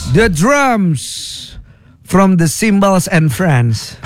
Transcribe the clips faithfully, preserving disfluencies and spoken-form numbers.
The drums from the Cymbals and Friends.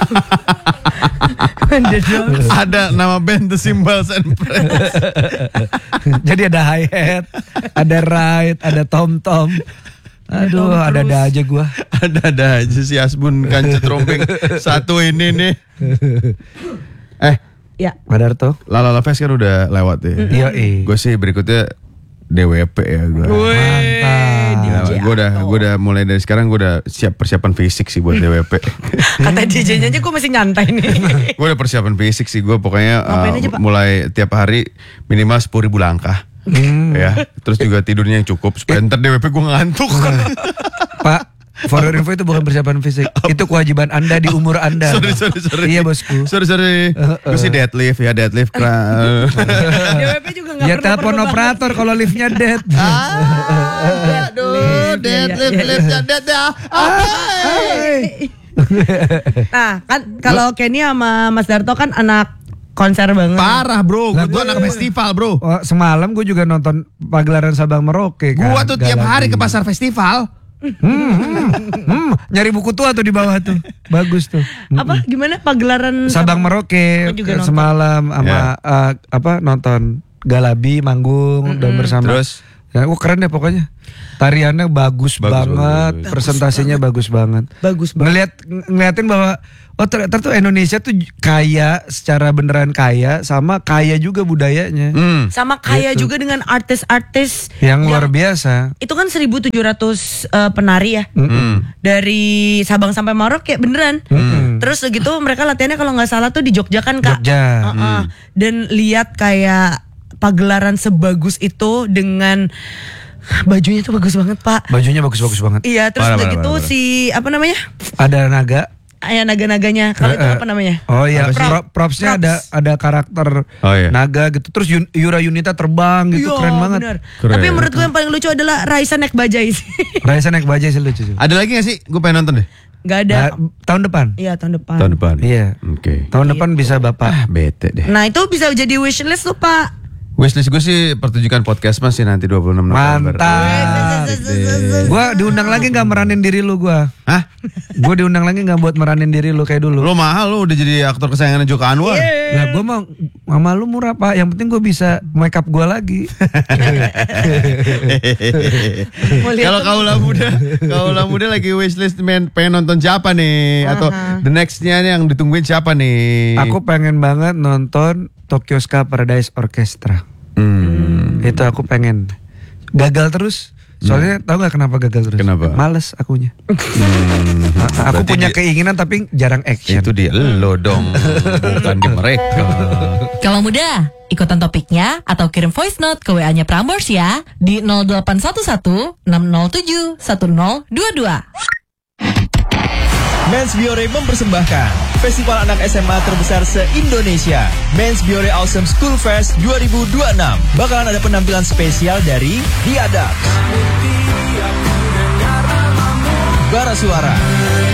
The drums. Ada nama band The Cymbals and Friends. Jadi ada hi-hat, ada ride, ada tom-tom. Aduh, ada-ada aja gua. Ada-ada aja si Asbun kancut rombeng satu ini nih. Eh, Ya. Madarto. Lalala Fest kan udah lewat ya. Iya, iya. Gue sih berikutnya D W P ya gue. Mantap. Gue udah, gue udah mulai dari sekarang gue udah siap persiapan fisik sih buat D W P. Kata D J-nya aja gue masih nyantai nih. Gue udah persiapan fisik sih gue pokoknya uh, aja, Pak? mulai tiap hari minimal sepuluh ribu langkah. Hmm. Ya, terus juga tidurnya yang cukup supaya ntar D W P gue ngantuk. Pak, for your info itu bukan persiapan fisik, itu kewajiban Anda di umur Anda. Sorry, sorry, sorry. Iya bosku. Sorry, sorry. Uh, uh. Gue sih deadlift ya, deadlift. D W P juga gak Ya pernah telepon perlu operator kalau liftnya dead. Ah, aduh, deadlift, liftnya dead ya. Nah kan kalau Kenny sama Mas Darto kan anak konser banget. Parah bro, gue tuh anak festival bro. Oh, semalam gue juga nonton pagelaran Sabang Merauke kan. Gue tuh tiap hari ke pasar festival. Hmm, hmm, hmm, nyari buku tua tuh di bawah tuh. Bagus tuh. Apa gimana pagelaran Sabang Merauke Aku juga nonton. semalam sama Ya. uh, apa nonton Galabi manggung dan bersama. Terus? Ya, oh keren deh pokoknya. Tariannya bagus, Bagus, banget, bagus. presentasinya bagus banget. Bagus banget. Ngeliat ng- ngeliatin bahwa oh ternyata tuh Indonesia tuh kaya, secara beneran kaya, sama kaya juga budayanya. Hmm. Sama kaya Gitu. juga dengan artis-artis Yang luar biasa. Itu kan seribu tujuh ratus uh, penari ya. Hmm. Dari Sabang sampai Merauke beneran. Mm-mm. Terus gitu mereka latihannya kalau nggak salah tuh di Jogja kan Kak. Jogja. Uh-uh. Dan lihat kayak pagelaran sebagus itu dengan bajunya tuh bagus banget Pak. Bajunya bagus-bagus banget. Iya terus Parah, udah parah, gitu parah, si apa namanya? Ada naga. Ayah naga-naganya. Kalau itu Eh, eh. apa namanya? Oh iya, Apa sih? Pro- propsnya Props. ada ada karakter Oh, iya. naga gitu. Terus Yun- Yura Yunita terbang gitu, Iya, keren banget. bener. Keren. Tapi menurut gue yang paling lucu adalah Raisa naik bajai sih. Raisa naik bajai sih lucu sih. Ada lagi gak sih? Gue pengen nonton deh. Gak ada. Nah, tahun depan. Iya tahun depan. Tahun depan. Iya. Oke. Tahun depan bisa Bapak. Ah, bete deh. Nah itu bisa jadi wishlist tuh Pak. Wishlist gue sih pertunjukan podcast masih nanti dua puluh enam November. Mantap. Gua diundang lagi nggak meranin diri lu gua. Hah? Gua diundang lagi nggak buat meranin diri lu kayak dulu. Lo mahal lo udah jadi aktor kesayangan Joko Anwar. Nah, gua mau mama lu murah Pak. Yang penting gua bisa make up gua lagi. Mau lihat Kalau kaulah muda, kaulah muda lagi wishlist men, pengen nonton siapa nih? Atau the nextnya nih yang ditungguin siapa nih? Aku pengen banget nonton Tokyo Ska Paradise Orchestra. Hmm. Itu aku pengen. Gagal terus. Soalnya tahu nggak kenapa gagal terus? Kenapa? Males akunya. Hmm. A- Aku Berarti punya dia- keinginan tapi jarang action. Itu dia lo dong, bukan di mereka. Kalau muda, ikutan topiknya atau kirim voice note ke W A-nya Prambors ya di nol delapan satu satu enam nol tujuh satu nol dua dua. Men's Biore mempersembahkan Festival Anak S M A terbesar se-Indonesia, Men's Biore Awesome School Fest dua ribu dua puluh enam. Bakalan ada penampilan spesial dari The Adults, Bara Suara,